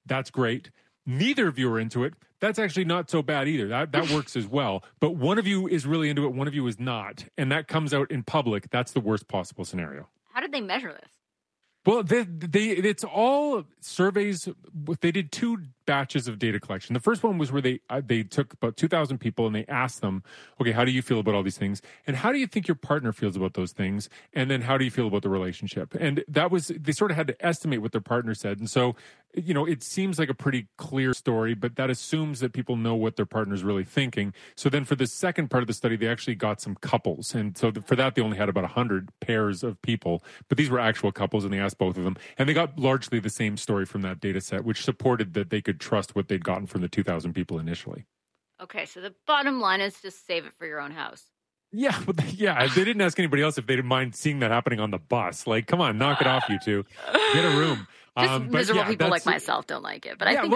That's great. Neither of you are into it. That's actually not so bad either. That works as well. But one of you is really into it, one of you is not, and that comes out in public. That's the worst possible scenario. How did they measure this? Well, it's all surveys. They did 2 batches of data collection. The first one was where they took about 2,000 people and they asked them, okay, how do you feel about all these things? And how do you think your partner feels about those things? And then how do you feel about the relationship? And they sort of had to estimate what their partner said. And so, it seems like a pretty clear story, but that assumes that people know what their partner's really thinking. So then for the second part of the study, they actually got some couples. And so for that, they only had about 100 pairs of people, but these were actual couples and they asked both of them. And they got largely the same story from that data set, which supported that they could trust what they'd gotten from the 2,000 people initially. Okay, so the bottom line is just save it for your own house. Yeah, they didn't ask anybody else if they didn't mind seeing that happening on the bus. Like, come on, knock it off, you two. Get a room. Just miserable people like myself don't like it, but I think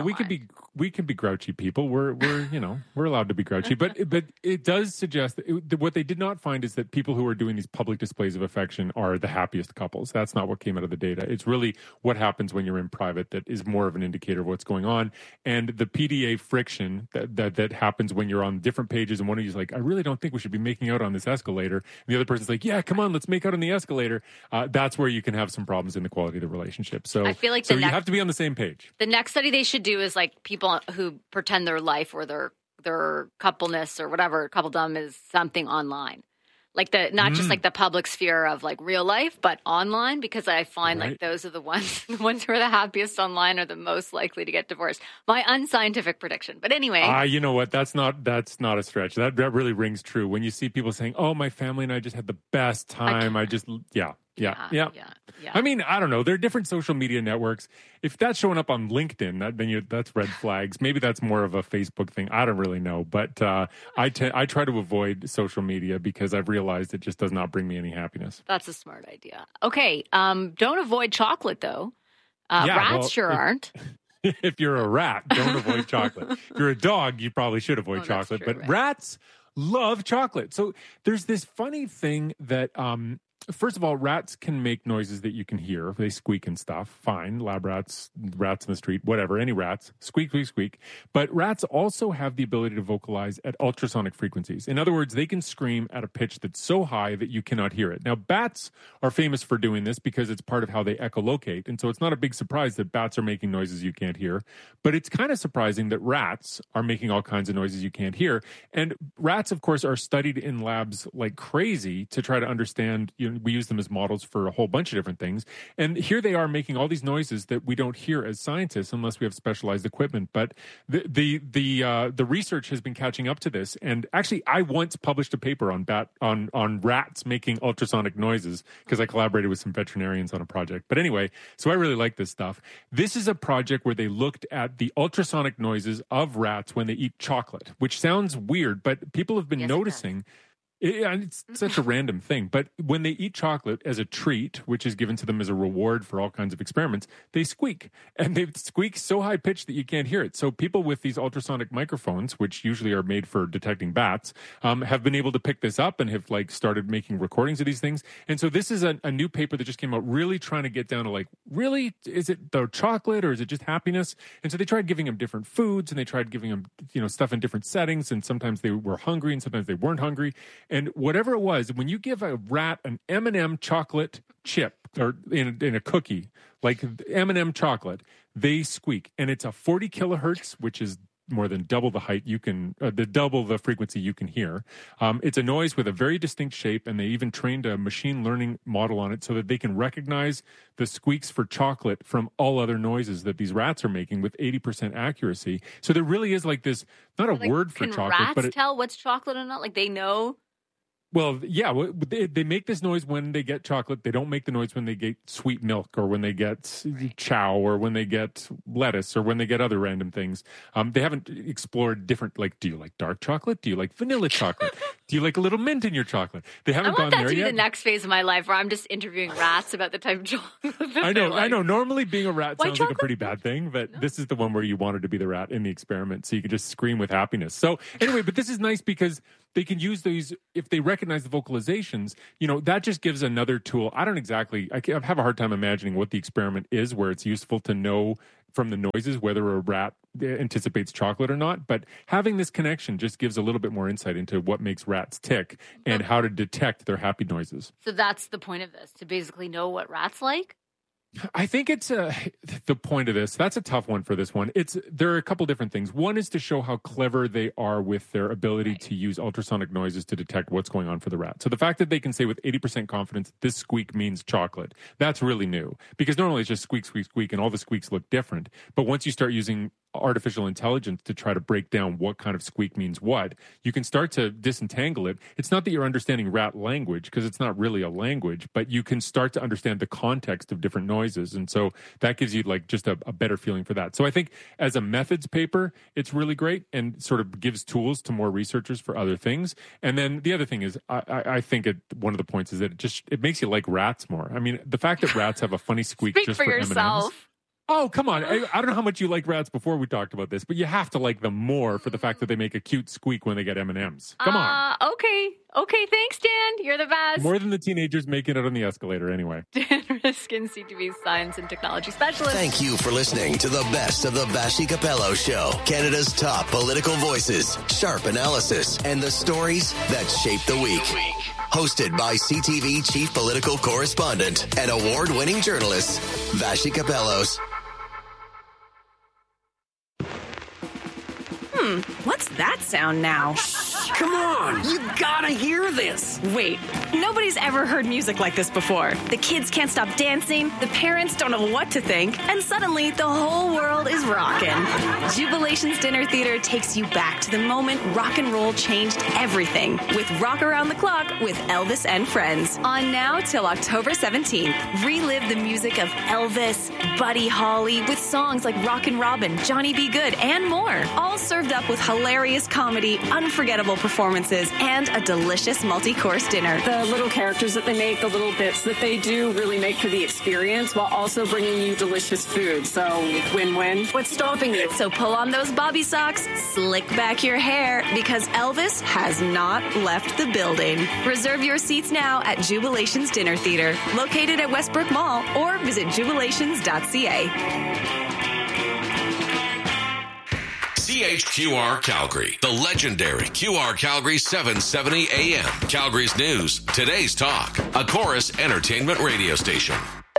we can be grouchy people. We're allowed to be grouchy, but it does suggest that what they did not find is that people who are doing these public displays of affection are the happiest couples. That's not what came out of the data. It's really what happens when you're in private that is more of an indicator of what's going on, and the PDA friction that happens when you're on different pages, and one of you's like, I really don't think we should be making out on this escalator, and the other person's like, yeah, come on, let's make out on the escalator. That's where you can have some problems in the quality of the relationship. So I feel like you have to be on the same page. The next study they should do is like people who pretend their life or their coupleness or whatever, coupledom is something online. Like not just like the public sphere of like real life, but online, because I find like those are the ones who are the happiest online are the most likely to get divorced. My unscientific prediction. But anyway. You know what? That's not a stretch. That really rings true. When you see people saying, oh, my family and I just had the best time. Yeah. I mean, I don't know. There are different social media networks. If that's showing up on LinkedIn, that's red flags. Maybe that's more of a Facebook thing. I don't really know. But I try to avoid social media because I've realized it just does not bring me any happiness. That's a smart idea. Okay. Don't avoid chocolate, though. Rats aren't. If you're a rat, don't avoid chocolate. If you're a dog, you probably should avoid chocolate. True, but rats love chocolate. So there's this funny thing that first of all, rats can make noises that you can hear. They squeak and stuff. Fine. Lab rats, rats in the street, whatever. Any rats. Squeak, squeak, squeak. But rats also have the ability to vocalize at ultrasonic frequencies. In other words, they can scream at a pitch that's so high that you cannot hear it. Now, bats are famous for doing this because it's part of how they echolocate. And so it's not a big surprise that bats are making noises you can't hear. But it's kind of surprising that rats are making all kinds of noises you can't hear. And rats, of course, are studied in labs like crazy to try to understand, we use them as models for a whole bunch of different things. And here they are making all these noises that we don't hear as scientists unless we have specialized equipment. But the research has been catching up to this. And actually, I once published a paper on rats making ultrasonic noises because I collaborated with some veterinarians on a project. But anyway, so I really like this stuff. This is a project where they looked at the ultrasonic noises of rats when they eat chocolate, which sounds weird, but people have been noticing. It's such a random thing. But when they eat chocolate as a treat, which is given to them as a reward for all kinds of experiments, they squeak. And they squeak so high pitched that you can't hear it. So people with these ultrasonic microphones, which usually are made for detecting bats, have been able to pick this up and have started making recordings of these things. And so this is a new paper that just came out really trying to get down to really, is it the chocolate or is it just happiness? And so they tried giving them different foods and they tried giving them, stuff in different settings. And sometimes they were hungry and sometimes they weren't hungry. And whatever it was, when you give a rat an M&M chocolate chip or in a cookie, like M&M chocolate, they squeak. And it's a 40 kilohertz, which is more than double the height double the frequency you can hear. It's a noise with a very distinct shape, and they even trained a machine learning model on it so that they can recognize the squeaks for chocolate from all other noises that these rats are making with 80% accuracy. So there really is this, not a word for chocolate. Can but rats tell what's chocolate or not? They know? Well, yeah, they make this noise when they get chocolate. They don't make the noise when they get sweet milk or when they get chow or when they get lettuce or when they get other random things. They haven't explored different, do you like dark chocolate? Do you like vanilla chocolate? Do you like a little mint in your chocolate? They haven't gone there yet. I want that to be the next phase of my life where I'm just interviewing rats about the type of chocolate. I know. Normally being a rat sounds like a pretty bad thing, but this is the one where you wanted to be the rat in the experiment, so you could just scream with happiness. So anyway, but this is nice because they can use these, if they recognize the vocalizations, that just gives another tool. I have a hard time imagining what the experiment is where it's useful to know from the noises whether a rat anticipates chocolate or not. But having this connection just gives a little bit more insight into what makes rats tick and how to detect their happy noises. So that's the point of this, to basically know what rats like? I think it's the point of this. That's a tough one for this one. There are a couple different things. One is to show how clever they are with their ability to use ultrasonic noises to detect what's going on for the rat. So the fact that they can say with 80% confidence, this squeak means chocolate, that's really new. Because normally it's just squeak, squeak, squeak, and all the squeaks look different. But once you start using artificial intelligence to try to break down what kind of squeak means what, you can start to disentangle it. It's not that you're understanding rat language, because it's not really a language, but you can start to understand the context of different noises. And so that gives you like just a better feeling for that. So I think as a methods paper, it's really great and sort of gives tools to more researchers for other things. And then the other thing is, I think one of the points is that it makes you like rats more. I mean, the fact that rats have a funny squeak Speak just for for yourself. M&Ms. Oh, come on. I don't know how much you like rats before we talked about this, but you have to like them more for the fact that they make a cute squeak when they get M&Ms. Come on. Okay, thanks, Dan. You're the best. More than the teenagers making it on the escalator anyway. Dan Riskin, CTV's Science and Technology Specialist. Thank you for listening to the best of the Vassy Capello Show. Canada's top political voices, sharp analysis, and the stories that shape the week. Hosted by CTV Chief Political Correspondent and award-winning journalist, Vassy Capellos. What's that sound now? Come on, you gotta hear this. Wait, nobody's ever heard music like this before. The kids can't stop dancing, the parents don't know what to think, and suddenly the whole world is rocking. Jubilation's Dinner Theater takes you back to the moment rock and roll changed everything with Rock Around the Clock with Elvis and Friends. On now till October 17th. Relive the music of Elvis, Buddy Holly, with songs like Rockin' Robin, Johnny B. Good, and more. All served up with hilarious comedy, unforgettable performances, and a delicious multi-course dinner. The little characters that they make, the little bits that they do really make for the experience while also bringing you delicious food. So win-win. What's stopping you? So pull on those bobby socks, slick back your hair, because Elvis has not left the building. Reserve your seats now at Jubilation's Dinner Theater, located at Westbrook Mall, or visit jubilations.ca. CHQR Calgary, the legendary QR Calgary 770 AM. Calgary's news, today's talk, a Chorus entertainment radio station.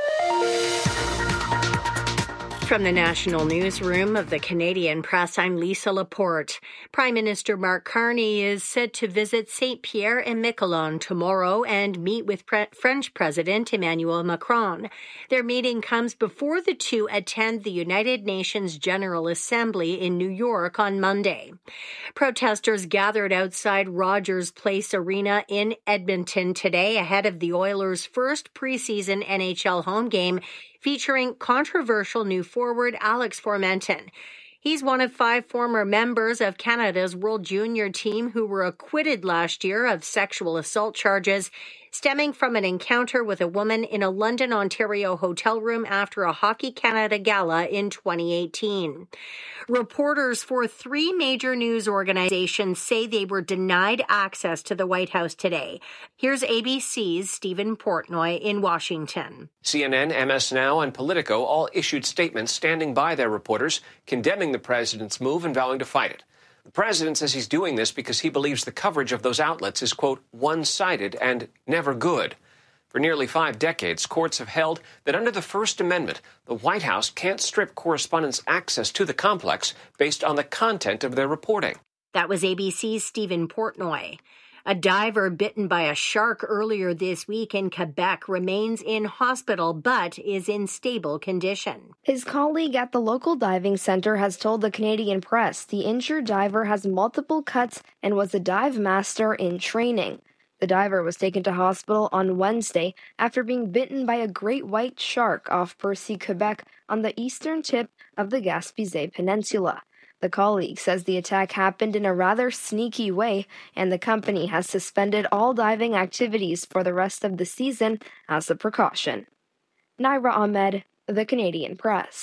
From the National Newsroom of the Canadian Press, I'm Lisa Laporte. Prime Minister Mark Carney is set to visit St. Pierre and Miquelon tomorrow and meet with French President Emmanuel Macron. Their meeting comes before the two attend the United Nations General Assembly in New York on Monday. Protesters gathered outside Rogers Place Arena in Edmonton today ahead of the Oilers' first preseason NHL home game, featuring controversial new forward Alex Formenton. He's one of 5 former members of Canada's World Junior team who were acquitted last year of sexual assault charges stemming from an encounter with a woman in a London, Ontario hotel room after a Hockey Canada gala in 2018. Reporters for 3 major news organizations say they were denied access to the White House today. Here's ABC's Stephen Portnoy in Washington. CNN, MS Now, and Politico all issued statements standing by their reporters, condemning the president's move and vowing to fight it. The president says he's doing this because he believes the coverage of those outlets is, quote, one-sided and never good. For nearly 5 decades, courts have held that under the First Amendment, the White House can't strip correspondents' access to the complex based on the content of their reporting. That was ABC's Stephen Portnoy. A diver bitten by a shark earlier this week in Quebec remains in hospital but is in stable condition. His colleague at the local diving center has told the Canadian Press the injured diver has multiple cuts and was a dive master in training. The diver was taken to hospital on Wednesday after being bitten by a great white shark off Percy, Quebec, on the eastern tip of the Gaspésie Peninsula. The colleague says the attack happened in a rather sneaky way, and the company has suspended all diving activities for the rest of the season as a precaution. Naira Ahmed, The Canadian Press.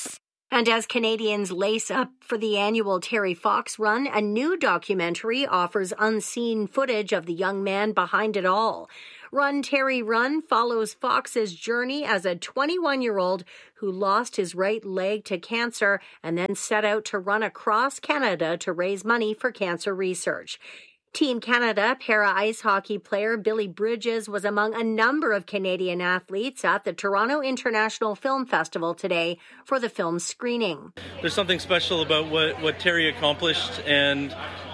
And as Canadians lace up for the annual Terry Fox Run, a new documentary offers unseen footage of the young man behind it all. Run, Terry, Run follows Fox's journey as a 21-year-old who lost his right leg to cancer and then set out to run across Canada to raise money for cancer research. Team Canada para ice hockey player Billy Bridges was among a number of Canadian athletes at the Toronto International Film Festival today for the film screening. There's something special about what Terry accomplished, and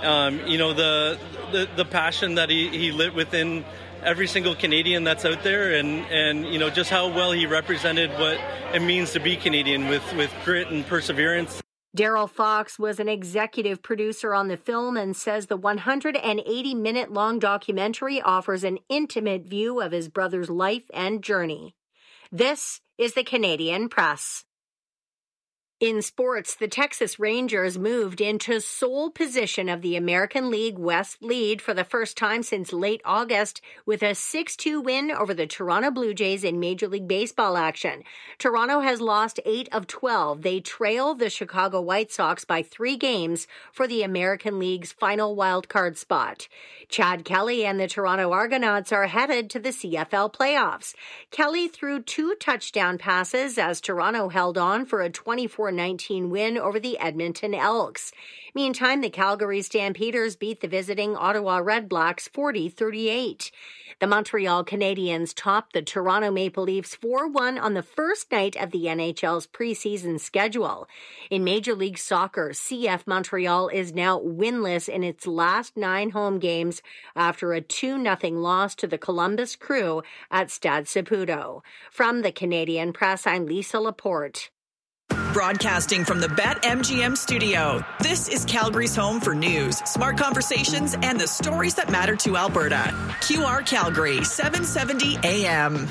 the passion that he lit within every single Canadian that's out there, and just how well he represented what it means to be Canadian with grit and perseverance. Daryl Fox was an executive producer on the film and says the 180-minute-long documentary offers an intimate view of his brother's life and journey. This is the Canadian Press. In sports, the Texas Rangers moved into sole position of the American League West lead for the first time since late August with a 6-2 win over the Toronto Blue Jays in Major League Baseball action. Toronto has lost 8 of 12. They trail the Chicago White Sox by 3 games for the American League's final wildcard spot. Chad Kelly and the Toronto Argonauts are headed to the CFL playoffs. Kelly threw 2 touchdown passes as Toronto held on for a 24-19 win over the Edmonton Elks. Meantime, the Calgary Stampeders beat the visiting Ottawa Redblacks 40-38. The Montreal Canadiens topped the Toronto Maple Leafs 4-1 on the first night of the NHL's preseason schedule. In Major League Soccer, CF Montreal is now winless in its last 9 home games after a 2-0 loss to the Columbus Crew at Stade Saputo. From the Canadian Press, I'm Lisa Laporte. Broadcasting from the BetMGM studio, this is Calgary's home for news, smart conversations, and the stories that matter to Alberta. QR Calgary, 770 AM.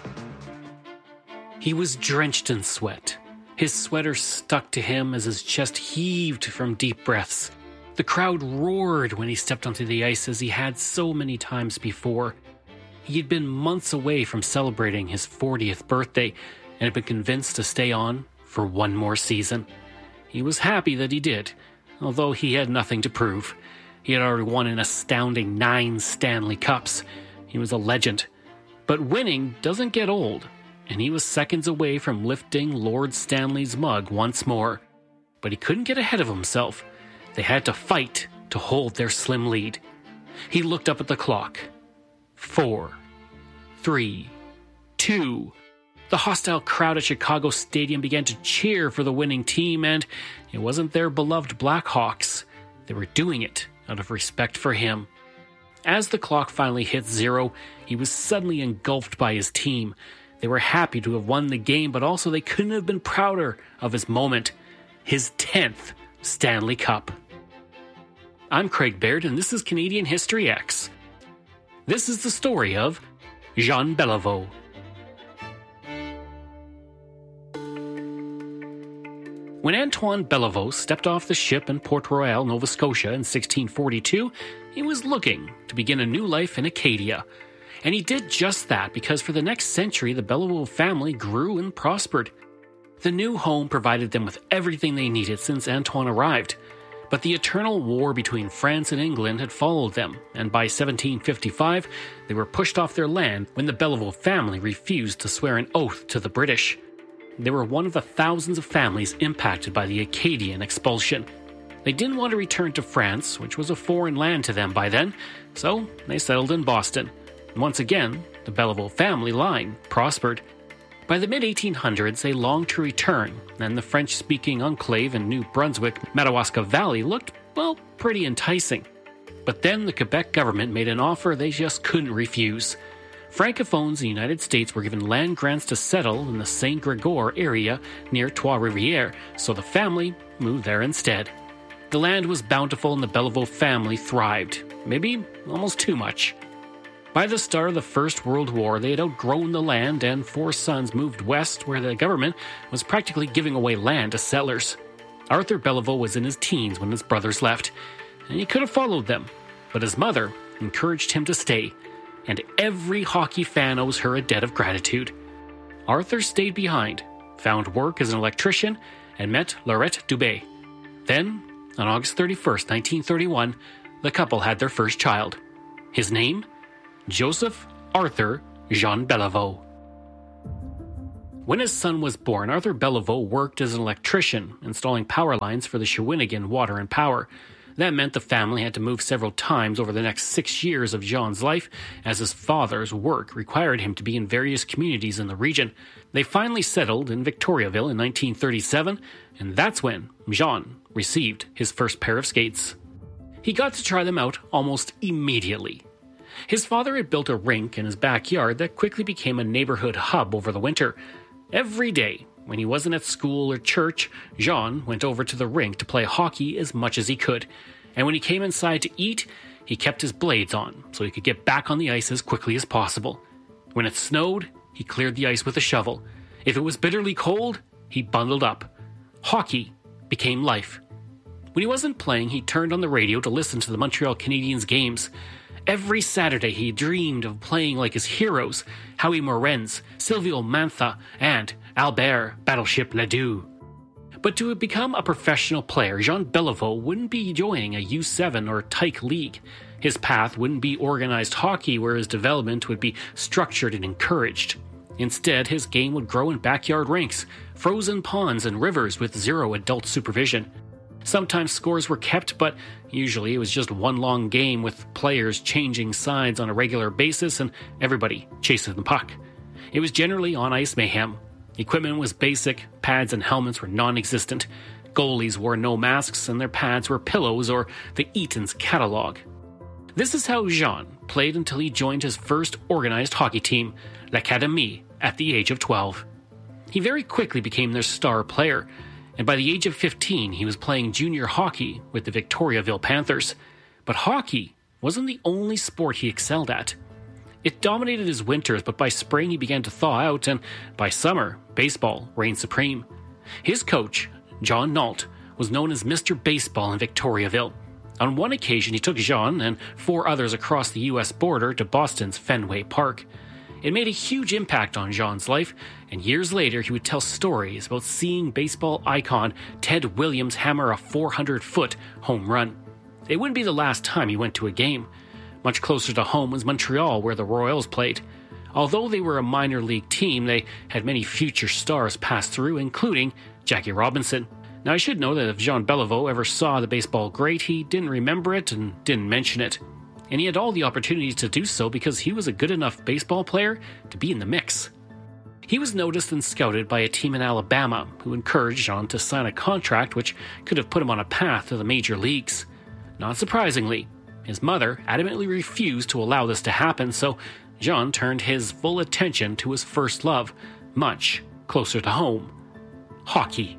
He was drenched in sweat. His sweater stuck to him as his chest heaved from deep breaths. The crowd roared when he stepped onto the ice as he had so many times before. He had been months away from celebrating his 40th birthday and had been convinced to stay on for one more season. He was happy that he did, although he had nothing to prove. He had already won an astounding 9 Stanley Cups. He was a legend. But winning doesn't get old, and he was seconds away from lifting Lord Stanley's mug once more. But he couldn't get ahead of himself. They had to fight to hold their slim lead. He looked up at the clock. 4, 3, 2... The hostile crowd at Chicago Stadium began to cheer for the winning team, and it wasn't their beloved Blackhawks. They were doing it out of respect for him. As the clock finally hit 0, he was suddenly engulfed by his team. They were happy to have won the game, but also they couldn't have been prouder of his moment. His 10th Stanley Cup. I'm Craig Baird, and this is Canadian History X. This is the story of Jean Beliveau. When Antoine Beliveau stepped off the ship in Port Royal, Nova Scotia in 1642, he was looking to begin a new life in Acadia. And he did just that because for the next century, the Beliveau family grew and prospered. The new home provided them with everything they needed since Antoine arrived. But the eternal war between France and England had followed them, and by 1755, they were pushed off their land when the Beliveau family refused to swear an oath to the British. They were one of the thousands of families impacted by the Acadian expulsion. They didn't want to return to France, which was a foreign land to them by then, so they settled in Boston. And once again, the Beliveau family line prospered. By the mid-1800s, they longed to return, and the French-speaking enclave in New Brunswick, Madawaska Valley looked, well, pretty enticing. But then the Quebec government made an offer they just couldn't refuse. Francophones in the United States were given land grants to settle in the Saint Grégoire area near Trois-Rivières, so the family moved there instead. The land was bountiful and the Beliveau family thrived, maybe almost too much. By the start of the First World War, they had outgrown the land and 4 sons moved west where the government was practically giving away land to settlers. Arthur Beliveau was in his teens when his brothers left, and he could have followed them, but his mother encouraged him to stay. And every hockey fan owes her a debt of gratitude. Arthur stayed behind, found work as an electrician, and met Laurette Dubé. Then, on August 31st, 1931, the couple had their first child. His name? Joseph Arthur Jean Beliveau. When his son was born, Arthur Beliveau worked as an electrician, installing power lines for the Shawinigan Water and Power. That meant the family had to move several times over the next 6 years of Jean's life, as his father's work required him to be in various communities in the region. They finally settled in Victoriaville in 1937, and that's when Jean received his first pair of skates. He got to try them out almost immediately. His father had built a rink in his backyard that quickly became a neighborhood hub over the winter. Every day, when he wasn't at school or church, Jean went over to the rink to play hockey as much as he could. And when he came inside to eat, he kept his blades on so he could get back on the ice as quickly as possible. When it snowed, he cleared the ice with a shovel. If it was bitterly cold, he bundled up. Hockey became life. When he wasn't playing, he turned on the radio to listen to the Montreal Canadiens games. Every Saturday, he dreamed of playing like his heroes, Howie Morenz, Silvio Mantha, and Albert Battleship Ledoux. But to become a professional player, Jean Beliveau wouldn't be joining a U7 or Tyke League. His path wouldn't be organized hockey, where his development would be structured and encouraged. Instead, his game would grow in backyard rinks, frozen ponds, and rivers with zero adult supervision. Sometimes scores were kept, but usually it was just one long game with players changing sides on a regular basis and everybody chasing the puck. It was generally on-ice mayhem. Equipment was basic, pads and helmets were non-existent. Goalies wore no masks and their pads were pillows or the Eaton's catalog. This is how Jean played until he joined his first organized hockey team, L'Académie, at the age of 12. He very quickly became their star player, and by the age of 15, he was playing junior hockey with the Victoriaville Panthers. But hockey wasn't the only sport he excelled at. It dominated his winters, but by spring he began to thaw out, and by summer, baseball reigned supreme. His coach, John Nault, was known as Mr. Baseball in Victoriaville. On one occasion, he took Jean and 4 others across the U.S. border to Boston's Fenway Park. It made a huge impact on Jean's life, and years later he would tell stories about seeing baseball icon Ted Williams hammer a 400-foot home run. It wouldn't be the last time he went to a game. Much closer to home was Montreal, where the Royals played. Although they were a minor league team, they had many future stars pass through, including Jackie Robinson. Now, I should know that if Jean Beliveau ever saw the baseball great, he didn't remember it and didn't mention it. And he had all the opportunities to do so because he was a good enough baseball player to be in the mix. He was noticed and scouted by a team in Alabama who encouraged Jean to sign a contract which could have put him on a path to the major leagues. Not surprisingly, his mother adamantly refused to allow this to happen, so Jean turned his full attention to his first love, much closer to home: hockey.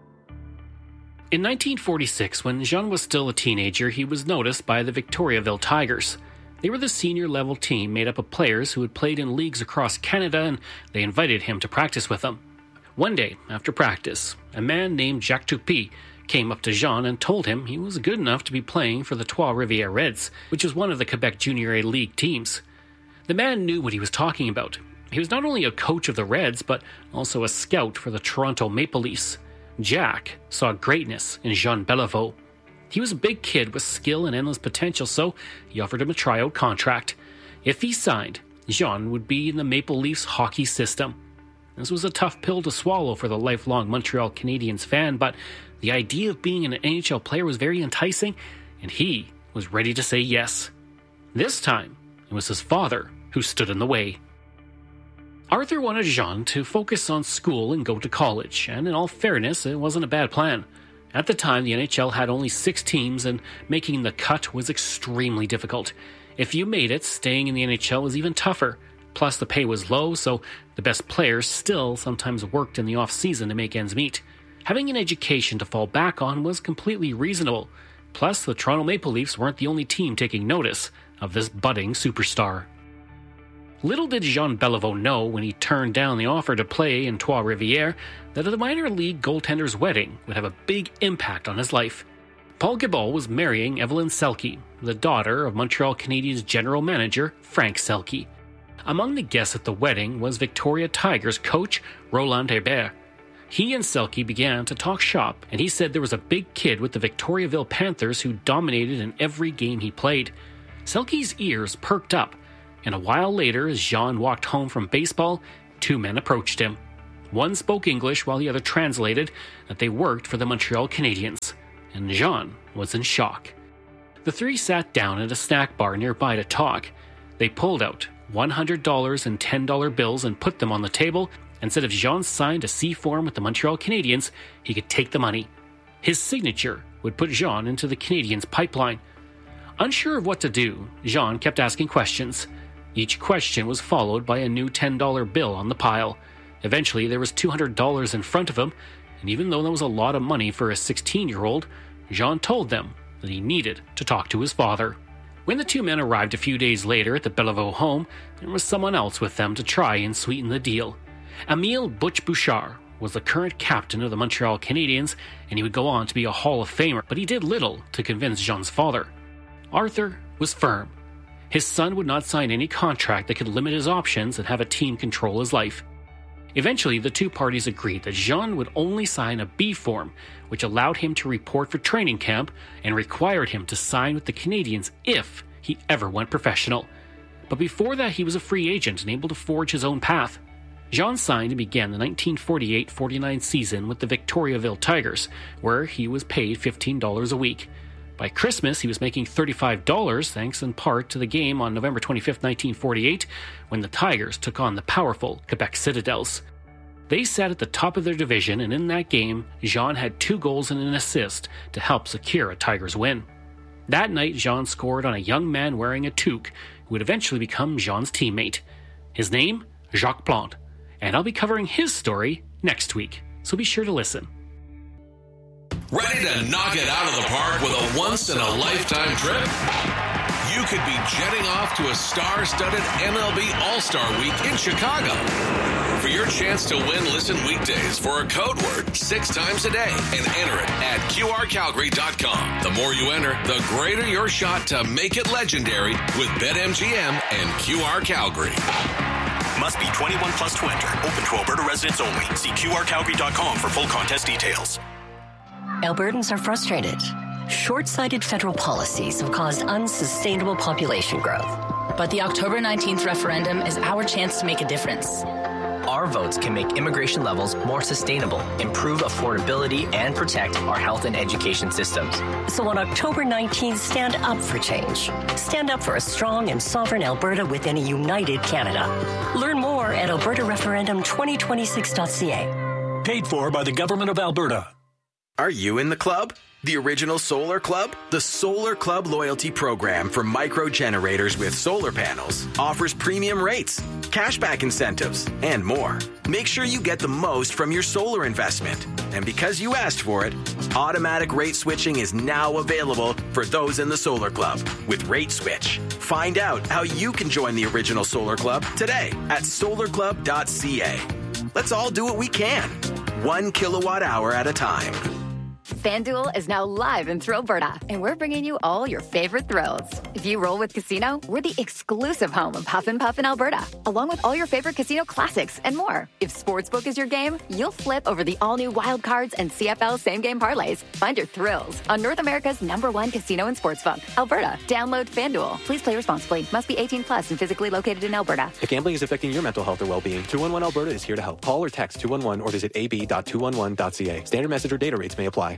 In 1946, when Jean was still a teenager, he was noticed by the Victoriaville Tigers. They were the senior-level team made up of players who had played in leagues across Canada, and they invited him to practice with them. One day, after practice, a man named Jacques Tupy came up to Jean and told him he was good enough to be playing for the Trois-Rivières Reds, which was one of the Quebec Junior A League teams. The man knew what he was talking about. He was not only a coach of the Reds, but also a scout for the Toronto Maple Leafs. Jack saw greatness in Jean Beliveau. He was a big kid with skill and endless potential, so he offered him a tryout contract. If he signed, Jean would be in the Maple Leafs hockey system. This was a tough pill to swallow for the lifelong Montreal Canadiens fan, but the idea of being an NHL player was very enticing, and he was ready to say yes. This time, it was his father who stood in the way. Arthur wanted Jean to focus on school and go to college, and in all fairness, it wasn't a bad plan. At the time, the NHL had only 6 teams, and making the cut was extremely difficult. If you made it, staying in the NHL was even tougher. Plus, the pay was low, so the best players still sometimes worked in the off-season to make ends meet. Having an education to fall back on was completely reasonable. Plus, the Toronto Maple Leafs weren't the only team taking notice of this budding superstar. Little did Jean Beliveau know when he turned down the offer to play in Trois-Rivières that the minor league goaltender's wedding would have a big impact on his life. Paul Gibault was marrying Evelyn Selke, the daughter of Montreal Canadiens general manager Frank Selke. Among the guests at the wedding was Victoria Tigers coach Roland Hebert. He and Selke began to talk shop, and he said there was a big kid with the Victoriaville Panthers who dominated in every game he played. Selke's ears perked up, and a while later, as Jean walked home from baseball, two men approached him. One spoke English while the other translated that they worked for the Montreal Canadiens, and Jean was in shock. The three sat down at a snack bar nearby to talk. They pulled out $100 and $10 bills and put them on the table and said if Jean signed a C form with the Montreal Canadiens, he could take the money. His signature would put Jean into the Canadiens pipeline. Unsure of what to do, Jean kept asking questions. Each question was followed by a new $10 bill on the pile. Eventually, there was $200 in front of him, and even though that was a lot of money for a 16-year-old, Jean told them that he needed to talk to his father. When the two men arrived a few days later at the Bellevaux home, there was someone else with them to try and sweeten the deal. Emile Butch Bouchard was the current captain of the Montreal Canadiens, and he would go on to be a Hall of Famer, but he did little to convince Jean's father. Arthur was firm. His son would not sign any contract that could limit his options and have a team control his life. Eventually, the two parties agreed that Jean would only sign a B form, which allowed him to report for training camp and required him to sign with the Canadiens if he ever went professional. But before that, he was a free agent and able to forge his own path. Jean signed and began the 1948-49 season with the Victoriaville Tigers, where he was paid $15 a week. By Christmas, he was making $35, thanks in part to the game on November 25, 1948, when the Tigers took on the powerful Quebec Citadels. They sat at the top of their division, and in that game, Jean had 2 goals and an assist to help secure a Tigers win. That night, Jean scored on a young man wearing a toque who would eventually become Jean's teammate. His name? Jacques Plante. And I'll be covering his story next week, so be sure to listen. Ready to knock it out of the park with a once-in-a-lifetime trip? You could be jetting off to a star-studded MLB All-Star Week in Chicago. For your chance to win, listen weekdays for a code word 6 times a day and enter it at QRCalgary.com. The more you enter, the greater your shot to make it legendary with BetMGM and QR Calgary. Must be 21 plus to enter. Open to Alberta residents only. See QRCalgary.com for full contest details. Albertans are frustrated. Short-sighted federal policies have caused unsustainable population growth. But the October 19th referendum is our chance to make a difference. Our votes can make immigration levels more sustainable, improve affordability, and protect our health and education systems. So on October 19th, stand up for change. Stand up for a strong and sovereign Alberta within a united Canada. Learn more at albertareferendum2026.ca. Paid for by the Government of Alberta. Are you in the club? The original Solar Club? The Solar Club loyalty program for micro generators with solar panels offers premium rates, cashback incentives, and more. Make sure you get the most from your solar investment. And because you asked for it, automatic rate switching is now available for those in the Solar Club with Rate Switch. Find out how you can join the original Solar Club today at solarclub.ca. Let's all do what we can, 1 kilowatt hour at a time. FanDuel is now live in Thrillberta, and we're bringing you all your favorite thrills. If you roll with Casino, we're the exclusive home of Huff and Puff in Alberta, along with all your favorite casino classics and more. If Sportsbook is your game, you'll flip over the all-new Wild Cards and CFL same-game parlays. Find your thrills on North America's #1 casino and sportsbook, Alberta. Download FanDuel. Please play responsibly. Must be 18 plus and physically located in Alberta. If gambling is affecting your mental health or well-being, 211 Alberta is here to help. Call or text 211 or visit ab.211.ca. Standard message or data rates may apply.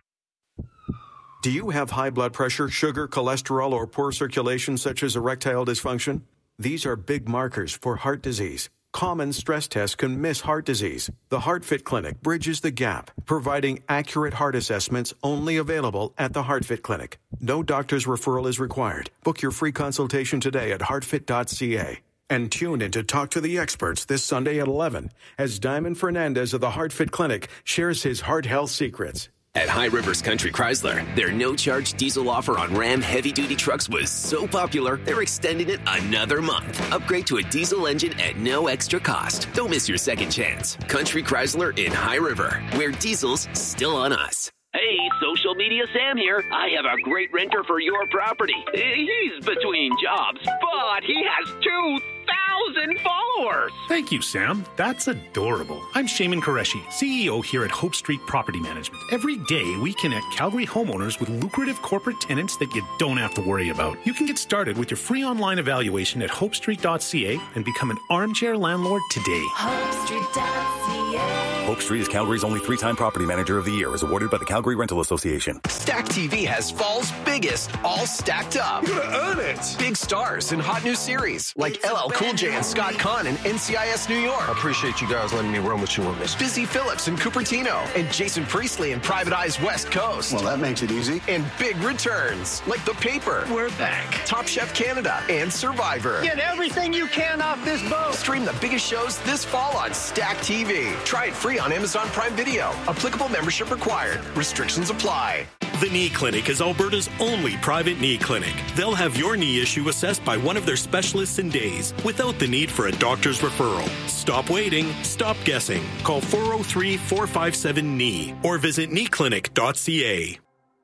Do you have high blood pressure, sugar, cholesterol, or poor circulation such as erectile dysfunction? These are big markers for heart disease. Common stress tests can miss heart disease. The HeartFit Clinic bridges the gap, providing accurate heart assessments only available at the HeartFit Clinic. No doctor's referral is required. Book your free consultation today at heartfit.ca. And tune in to Talk to the Experts this Sunday at 11 as Diamond Fernandez of the HeartFit Clinic shares his heart health secrets. At High Rivers Country Chrysler, their no-charge diesel offer on Ram heavy-duty trucks was so popular, they're extending it another month. Upgrade to a diesel engine at no extra cost. Don't miss your second chance. Country Chrysler in High River, where diesel's still on us. Hey, Social Media Sam here. I have a great renter for your property. He's between jobs, but he has 2,000 followers. Thank you, Sam. That's adorable. I'm Shaman Qureshi, CEO here at Hope Street Property Management. Every day, we connect Calgary homeowners with lucrative corporate tenants that you don't have to worry about. You can get started with your free online evaluation at hopestreet.ca and become an armchair landlord today. HopeStreet.ca. Hope Street is Calgary's only 3-time property manager of the year, as awarded by the Calgary Rental Association. Stack TV has fall's biggest, all stacked up. You're gonna earn it. Big stars in hot new series like LL Cool J and Scott Conn in NCIS New York. I appreciate you guys letting me run with you on this. Busy Phillips in Cupertino and Jason Priestley in Private Eyes West Coast. Well, that makes it easy. And big returns like The Paper. We're back. Top Chef Canada and Survivor. Get everything you can off this boat. Stream the biggest shows this fall on Stack TV. Try it free on Amazon Prime Video. Applicable membership required. Restrictions apply. The Knee Clinic is Alberta's only private knee clinic. They'll have your knee issue assessed by one of their specialists in days, without the need for a doctor's referral. Stop waiting. Stop guessing. Call 403-457-KNEE or visit kneeclinic.ca.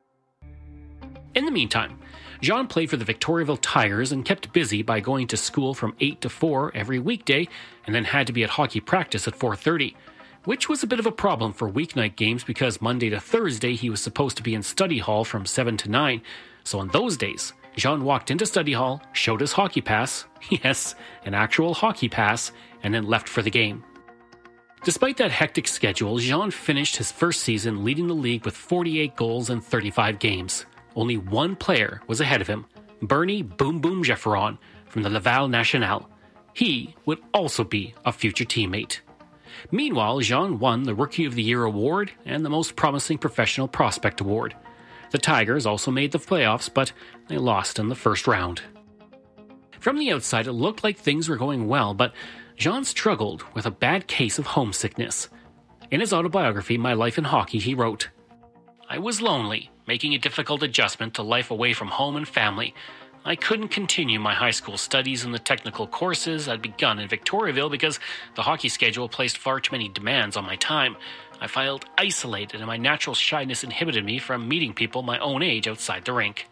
In the meantime, Jean played for the Victoriaville Tigers and kept busy by going to school from 8 to 4 every weekday and then had to be at hockey practice at 4:30. Which was a bit of a problem for weeknight games because Monday to Thursday he was supposed to be in study hall from 7 to 9. So on those days, Jean walked into study hall, showed his hockey pass, yes, an actual hockey pass, and then left for the game. Despite that hectic schedule, Jean finished his first season leading the league with 48 goals in 35 games. Only one player was ahead of him, Bernie Boom Boom Gefferon from the Laval National. He would also be a future teammate. Meanwhile, Jean won the Rookie of the Year award and the Most Promising Professional Prospect award. The Tigers also made the playoffs, but they lost in the first round. From the outside, it looked like things were going well, but Jean struggled with a bad case of homesickness. In his autobiography, My Life in Hockey, he wrote, "I was lonely, making a difficult adjustment to life away from home and family. I couldn't continue my high school studies and the technical courses I'd begun in Victoriaville because the hockey schedule placed far too many demands on my time. I felt isolated and my natural shyness inhibited me from meeting people my own age outside the rink."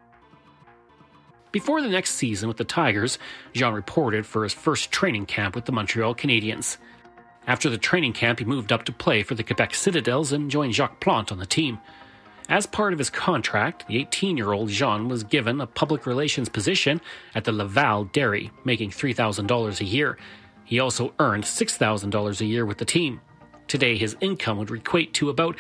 Before the next season with the Tigers, Jean reported for his first training camp with the Montreal Canadiens. After the training camp, he moved up to play for the Quebec Citadels and joined Jacques Plante on the team. As part of his contract, the 18-year-old Jean was given a public relations position at the Laval Dairy, making $3,000 a year. He also earned $6,000 a year with the team. Today, his income would equate to about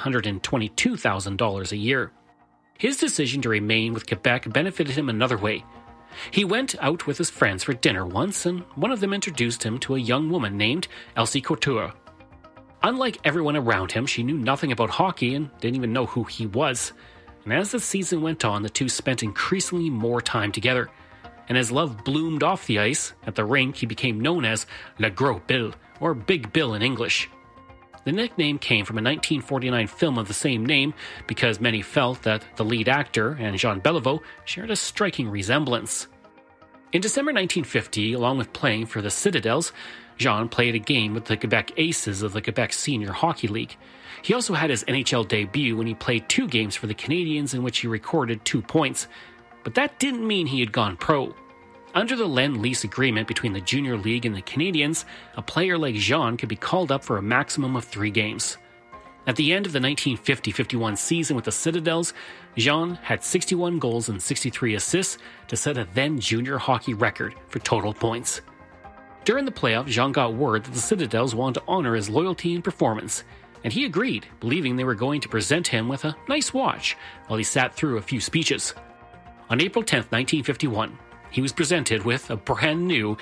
$122,000 a year. His decision to remain with Quebec benefited him another way. He went out with his friends for dinner once, and one of them introduced him to a young woman named Elsie Couture. Unlike everyone around him, she knew nothing about hockey and didn't even know who he was. And as the season went on, the two spent increasingly more time together. And as love bloomed off the ice, at the rink he became known as Le Gros Bill, or Big Bill in English. The nickname came from a 1949 film of the same name because many felt that the lead actor and Jean Beliveau shared a striking resemblance. In December 1950, along with playing for the Citadels, Jean played a game with the Quebec Aces of the Quebec Senior Hockey League. He also had his NHL debut when he played 2 games for the Canadiens in which he recorded 2 points. But that didn't mean he had gone pro. Under the Lend-Lease agreement between the Junior League and the Canadiens, a player like Jean could be called up for a maximum of 3 games. At the end of the 1950-51 season with the Citadels, Jean had 61 goals and 63 assists to set a then junior hockey record for total points. During the playoffs, Jean got word that the Citadels wanted to honor his loyalty and performance, and he agreed, believing they were going to present him with a nice watch while he sat through a few speeches. On April 10, 1951, he was presented with a brand new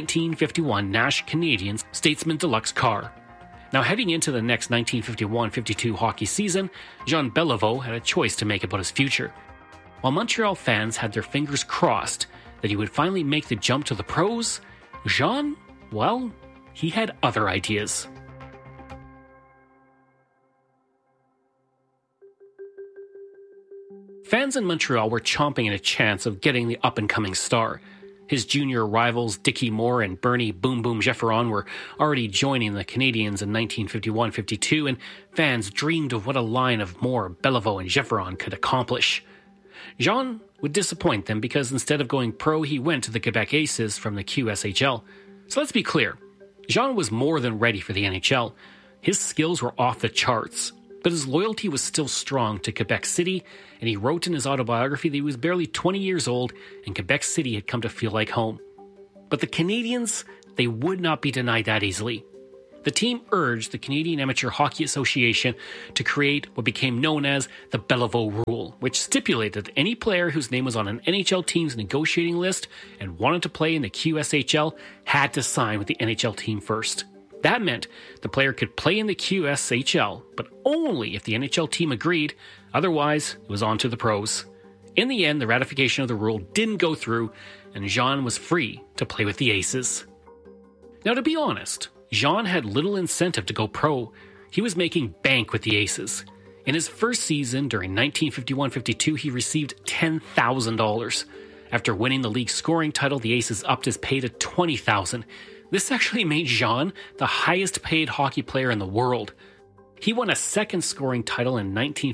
1951 Nash Canadiens Statesman Deluxe car. Now, heading into the next 1951-52 hockey season, Jean Beliveau had a choice to make about his future. While Montreal fans had their fingers crossed that he would finally make the jump to the pros, Jean, well, he had other ideas. Fans in Montreal were chomping at a chance of getting the up-and-coming star. His junior rivals Dickie Moore and Bernie Boom Boom Gefferon were already joining the Canadiens in 1951-52, and fans dreamed of what a line of Moore, Beliveau, and Gefferon could accomplish. Jean would disappoint them because instead of going pro, he went to the Quebec Aces from the QSHL. So let's be clear, Jean was more than ready for the NHL. His skills were off the charts, but his loyalty was still strong to Quebec City, and he wrote in his autobiography that he was barely 20 years old and Quebec City had come to feel like home. But the Canadiens, they would not be denied that easily. The team urged the Canadian Amateur Hockey Association to create what became known as the Beliveau Rule, which stipulated that any player whose name was on an NHL team's negotiating list and wanted to play in the QSHL had to sign with the NHL team first. That meant the player could play in the QSHL, but only if the NHL team agreed, otherwise it was on to the pros. In the end, the ratification of the rule didn't go through, and Jean was free to play with the Aces. Now, to be honest, Jean had little incentive to go pro. He was making bank with the Aces. In his first season, during 1951-52, he received $10,000. After winning the league scoring title, the Aces upped his pay to $20,000. This actually made Jean the highest paid hockey player in the world. He won a second scoring title in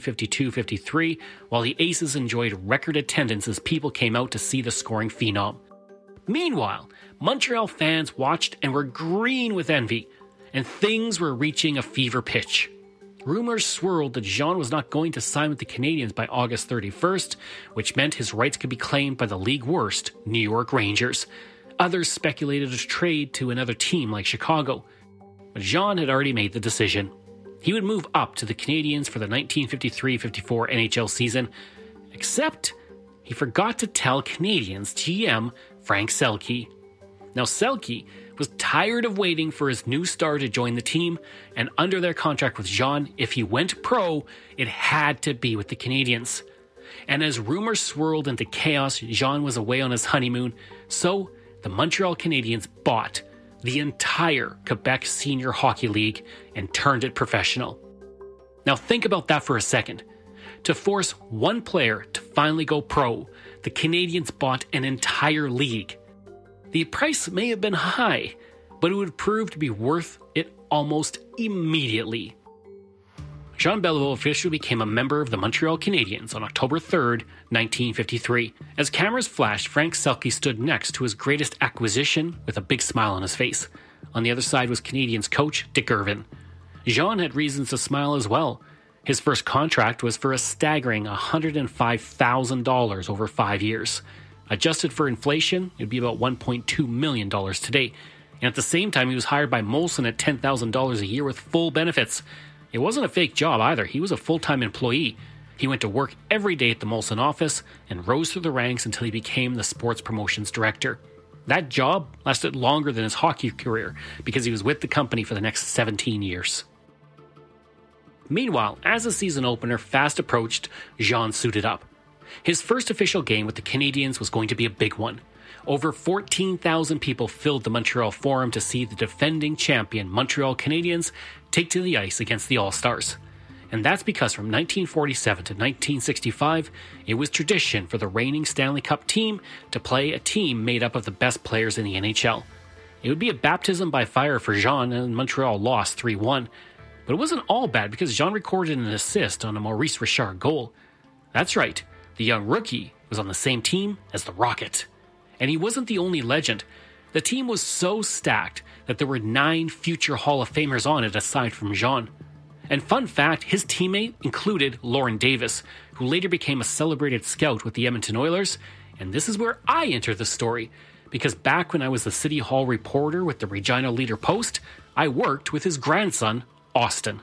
1952-53, while the Aces enjoyed record attendance as people came out to see the scoring phenom. Meanwhile, Montreal fans watched and were green with envy, and things were reaching a fever pitch. Rumors swirled that Jean was not going to sign with the Canadiens by August 31st, which meant his rights could be claimed by the league worst, New York Rangers. Others speculated a trade to another team like Chicago. But Jean had already made the decision. He would move up to the Canadiens for the 1953-54 NHL season, except he forgot to tell Canadiens GM Frank Selke. Now, Selke was tired of waiting for his new star to join the team, and under their contract with Jean, if he went pro, it had to be with the Canadiens. And as rumors swirled into chaos, Jean was away on his honeymoon, so the Montreal Canadiens bought the entire Quebec Senior Hockey League and turned it professional. Now think about that for a second. To force one player to finally go pro, the Canadiens bought an entire league. The price may have been high, but it would prove to be worth it almost immediately. Jean Beliveau officially became a member of the Montreal Canadiens on October 3rd, 1953. As cameras flashed, Frank Selke stood next to his greatest acquisition with a big smile on his face. On the other side was Canadiens coach Dick Irvin. Jean had reasons to smile as well. His first contract was for a staggering $105,000 over 5 years. Adjusted for inflation, it would be about $1.2 million today. And at the same time, he was hired by Molson at $10,000 a year with full benefits. It wasn't a fake job either. He was a full-time employee. He went to work every day at the Molson office and rose through the ranks until he became the sports promotions director. That job lasted longer than his hockey career because he was with the company for the next 17 years. Meanwhile, as the season opener fast approached, Jean suited up. His first official game with the Canadiens was going to be a big one. Over 14,000 people filled the Montreal Forum to see the defending champion Montreal Canadiens take to the ice against the All-Stars. And that's because from 1947 to 1965, it was tradition for the reigning Stanley Cup team to play a team made up of the best players in the NHL. It would be a baptism by fire for Jean, and Montreal lost 3-1. But it wasn't all bad because Jean recorded an assist on a Maurice Richard goal. That's right, the young rookie was on the same team as the Rocket. And he wasn't the only legend. The team was so stacked that there were 9 future Hall of Famers on it aside from Jean. And fun fact, his teammate included Lauren Davis, who later became a celebrated scout with the Edmonton Oilers. And this is where I enter the story, because back when I was the City Hall reporter with the Regina Leader-Post, I worked with his grandson, Austin.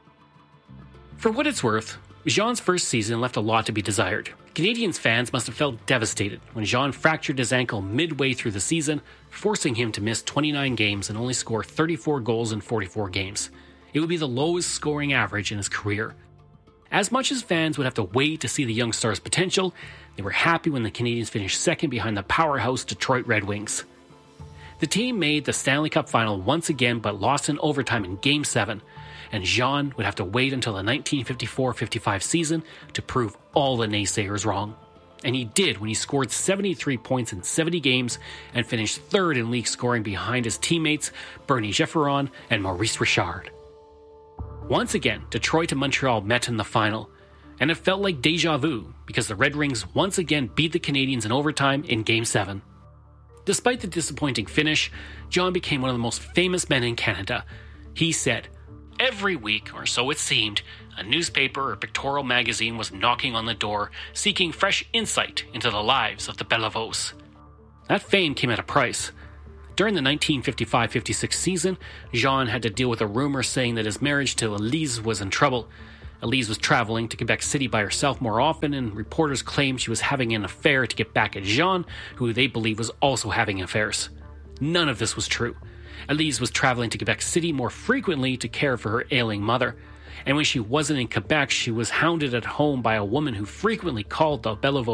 For what it's worth, Jean's first season left a lot to be desired. Canadiens fans must have felt devastated when Jean fractured his ankle midway through the season, forcing him to miss 29 games and only score 34 goals in 44 games. It would be the lowest scoring average in his career. As much as fans would have to wait to see the young star's potential, they were happy when the Canadiens finished second behind the powerhouse Detroit Red Wings. The team made the Stanley Cup final once again but lost in overtime in Game 7, and Jean would have to wait until the 1954-55 season to prove all the naysayers wrong. And he did when he scored 73 points in 70 games and finished third in league scoring behind his teammates Bernie Gefferon and Maurice Richard. Once again, Detroit and Montreal met in the final. And it felt like deja vu, because the Red Wings once again beat the Canadiens in overtime in Game 7. Despite the disappointing finish, John became one of the most famous men in Canada. He said, "Every week, or so it seemed, a newspaper or pictorial magazine was knocking on the door, seeking fresh insight into the lives of the Bellevaux." That fame came at a price. During the 1955-56 season, Jean had to deal with a rumor saying that his marriage to Elise was in trouble. Elise was traveling to Quebec City by herself more often, and reporters claimed she was having an affair to get back at Jean, who they believe was also having affairs. None of this was true. Elise was traveling to Quebec City more frequently to care for her ailing mother. And when she wasn't in Quebec, she was hounded at home by a woman who frequently called the Bellevaux